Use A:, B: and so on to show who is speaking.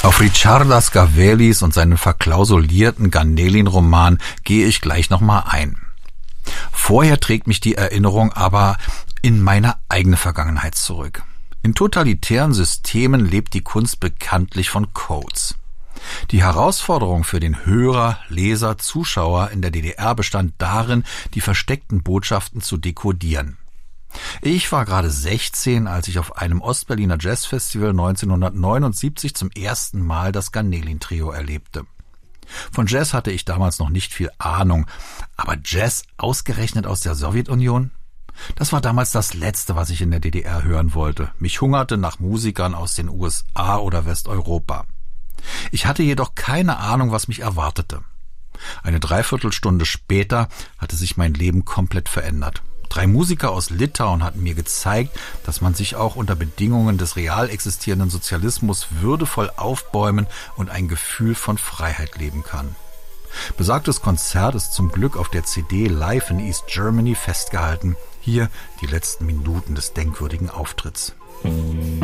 A: Auf Ricciarda Scavelis und seinen verklausulierten Garnelin-Roman gehe ich gleich nochmal ein. Vorher trägt mich die Erinnerung aber in meine eigene Vergangenheit zurück. In totalitären Systemen lebt die Kunst bekanntlich von Codes. Die Herausforderung für den Hörer, Leser, Zuschauer in der DDR bestand darin, die versteckten Botschaften zu dekodieren. Ich war gerade 16, als ich auf einem Ostberliner Jazzfestival 1979 zum ersten Mal das Garnelin-Trio erlebte. Von Jazz hatte ich damals noch nicht viel Ahnung, aber Jazz ausgerechnet aus der Sowjetunion? Das war damals das Letzte, was ich in der DDR hören wollte. Mich hungerte nach Musikern aus den USA oder Westeuropa. Ich hatte jedoch keine Ahnung, was mich erwartete. Eine Dreiviertelstunde später hatte sich mein Leben komplett verändert. 3 Musiker aus Litauen hatten mir gezeigt, dass man sich auch unter Bedingungen des real existierenden Sozialismus würdevoll aufbäumen und ein Gefühl von Freiheit leben kann. Besagtes Konzert ist zum Glück auf der CD Live in East Germany festgehalten. Hier die letzten Minuten des denkwürdigen Auftritts.